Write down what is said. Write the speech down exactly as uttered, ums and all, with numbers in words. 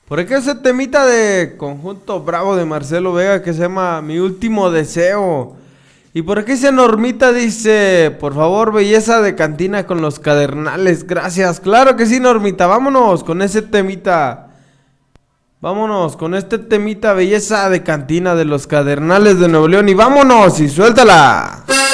Por aquí ese temita de Conjunto Bravo de Marcelo Vega que se llama Mi Último Deseo. Y por aquí esa Normita dice, por favor, belleza de cantina con los Cadernales, gracias. Claro que sí, Normita, vámonos con ese temita. Vámonos con este temita, belleza de cantina de los Cadernales de Nuevo León. Y vámonos y suéltala.